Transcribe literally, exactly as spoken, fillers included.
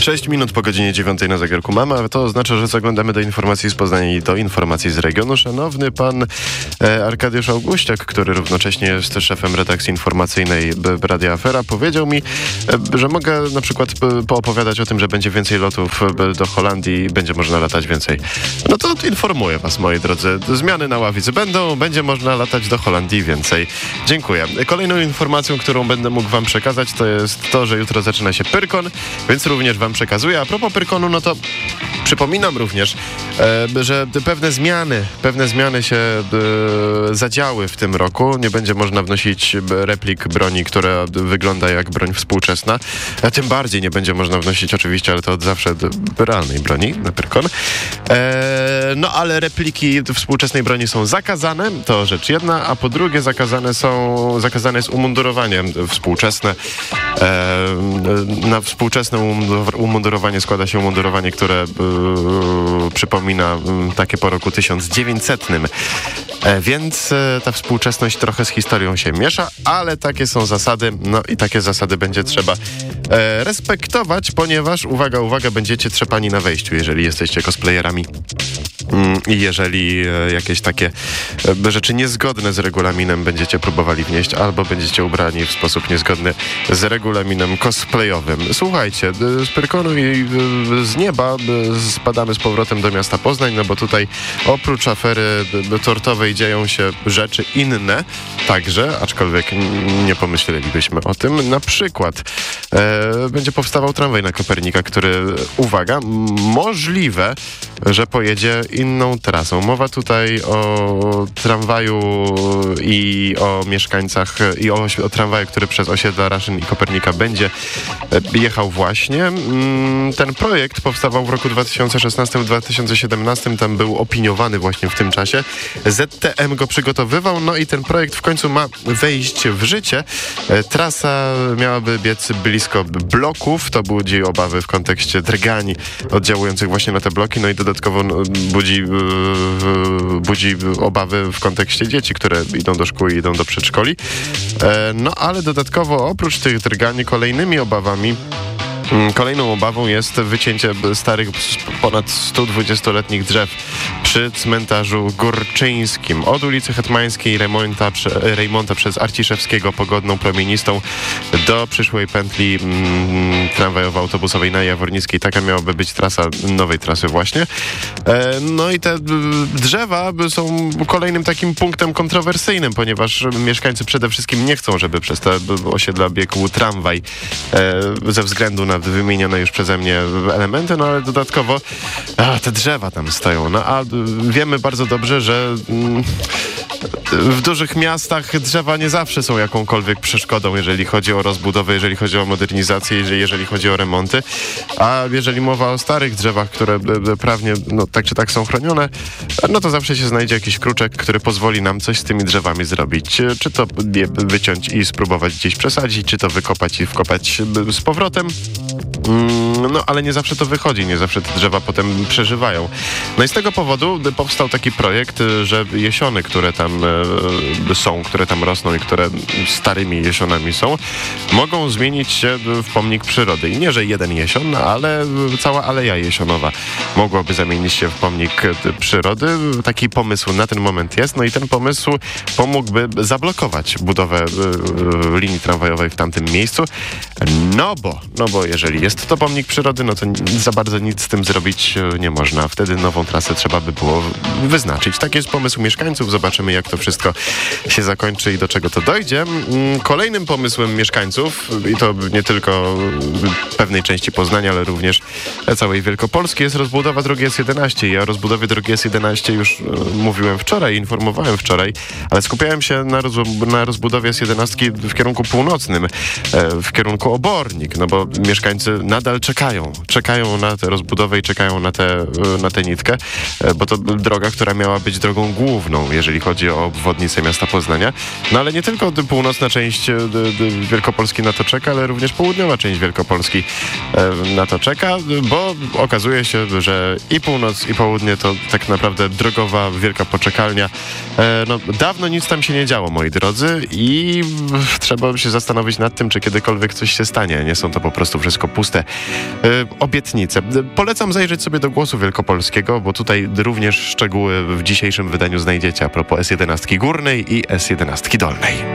sześć minut po godzinie dziewiątej na zegarku mamy, a to oznacza, że zaglądamy do informacji z Poznania i do informacji z regionu. Szanowny pan e, Arkadiusz Augustiak, który równocześnie jest szefem redakcji informacyjnej Radia Afera, powiedział mi, e, że mogę na przykład e, poopowiadać o tym, że będzie więcej lotów e, do Holandii i będzie można latać więcej. No to informuję was, moi drodzy. Zmiany na ławicy będą, będzie można latać do Holandii więcej. Dziękuję. Kolejną informacją, którą będę mógł wam przekazać, to jest to, że jutro zaczyna się Pyrkon, więc również wam przekazuję. A propos Pyrkonu, no to przypominam również, e, że pewne zmiany, pewne zmiany się e, zadziały w tym roku. Nie będzie można wnosić replik broni, która wygląda jak broń współczesna. A tym bardziej nie będzie można wnosić oczywiście, ale to od zawsze realnej broni na Pyrkon. E, no ale repliki współczesnej broni są zakazane, to rzecz jedna, a po drugie zakazane są, zakazane jest umundurowanie współczesne. E, na współczesne umundurowanie składa się umundurowanie, które e, przypomina e, takie po roku tysiąc dziewięćsetnym. E, więc e, ta współczesność trochę z historią się miesza, ale takie są zasady, no i takie zasady będzie trzeba e, respektować, ponieważ, uwaga, uwaga, będziecie trzepani na wejściu, jeżeli jesteście cosplayerami. I jeżeli e, jakieś takie e, rzeczy niezgodne z regulaminem będziecie próbowali wnieść, albo będziecie ubrani w sposób niezgodny z regulaminem cosplayowym. Słuchajcie, z Pyrkonu i e, z nieba e, spadamy z powrotem do miasta Poznań, no bo tutaj oprócz afery e, tortowej dzieją się rzeczy inne także, aczkolwiek n- nie pomyślelibyśmy o tym. Na przykład e, będzie powstawał tramwaj na Kopernika, który, uwaga, możliwe, że pojedzie inną trasą. Mowa tutaj o tramwaju i o mieszkańcach, i o, o tramwaju, który przez osiedla Raszyn i Kopernika będzie jechał właśnie. Ten projekt powstawał w roku dwa tysiące szesnastym dwa tysiące siedemnastym, tam był opiniowany właśnie w tym czasie. Z T M go przygotowywał, no i ten projekt w końcu ma wejść w życie. Trasa miałaby biec blisko bloków, to budzi obawy w kontekście drgani oddziałujących właśnie na te bloki, no i dodatkowo budzi, yy, budzi obawy w kontekście dzieci, które idą do szkół i idą do przedszkoli. E, no ale dodatkowo oprócz tych drgani kolejnymi obawami Kolejną obawą jest wycięcie starych, ponad stu dwudziestoletnich drzew przy cmentarzu Górczyńskim. Od ulicy Hetmańskiej Rejmonta, Rejmonta przez Arciszewskiego Pogodną Promienistą do przyszłej pętli mm, tramwajowo-autobusowej na Jawornickiej. Taka miałaby być trasa nowej trasy właśnie. E, no i te drzewa są kolejnym takim punktem kontrowersyjnym, ponieważ mieszkańcy przede wszystkim nie chcą, żeby przez te osiedla biegł tramwaj e, ze względu na wymienione już przeze mnie elementy, no ale dodatkowo a, te drzewa tam stoją. No a wiemy bardzo dobrze, że mm, w dużych miastach drzewa nie zawsze są jakąkolwiek przeszkodą, jeżeli chodzi o rozbudowę, jeżeli chodzi o modernizację, jeżeli, jeżeli chodzi o remonty. A jeżeli mowa o starych drzewach, które prawnie no, tak czy tak są chronione, no to zawsze się znajdzie jakiś kruczek, który pozwoli nam coś z tymi drzewami zrobić. Czy to je wyciąć i spróbować gdzieś przesadzić, czy to wykopać i wkopać z powrotem. No, ale nie zawsze to wychodzi, nie zawsze te drzewa potem przeżywają. No i z tego powodu powstał taki projekt, że jesiony, które tam e, są, które tam rosną i które starymi jesionami są, mogą zmienić się w pomnik przyrody. I nie, że jeden jesion, ale cała aleja jesionowa mogłaby zamienić się w pomnik przyrody. Taki pomysł na ten moment jest. No i ten pomysł pomógłby zablokować budowę e, linii tramwajowej w tamtym miejscu. No bo, no bo jeżeli jest to pomnik przyrody, no to za bardzo nic z tym zrobić nie można. Wtedy nową trasę trzeba by było wyznaczyć. Taki jest pomysł mieszkańców. Zobaczymy, jak to wszystko się zakończy i do czego to dojdzie. Kolejnym pomysłem mieszkańców, i to nie tylko pewnej części Poznania, ale również całej Wielkopolski, jest rozbudowa drogi S jedenaście. Ja o rozbudowie drogi S jedenaście już mówiłem wczoraj, informowałem wczoraj, ale skupiałem się na, roz, na rozbudowie S jedenaście w kierunku północnym, w kierunku Obornik, no bo mieszkańcy nadal czekają. Czekają na tę rozbudowę i czekają na tę, na tę nitkę, bo to droga, która miała być drogą główną, jeżeli chodzi o obwodnicę miasta Poznania. No ale nie tylko północna część Wielkopolski na to czeka, ale również południowa część Wielkopolski na to czeka, bo okazuje się, że i północ, i południe to tak naprawdę drogowa wielka poczekalnia. No, dawno nic tam się nie działo, moi drodzy, i trzeba się zastanowić nad tym, czy kiedykolwiek coś się stanie. Nie są to po prostu wszystko puste puste e, obietnice. Polecam zajrzeć sobie do Głosu Wielkopolskiego, bo tutaj również szczegóły w dzisiejszym wydaniu znajdziecie a propos S jedenaście Górnej i S jedenaście Dolnej.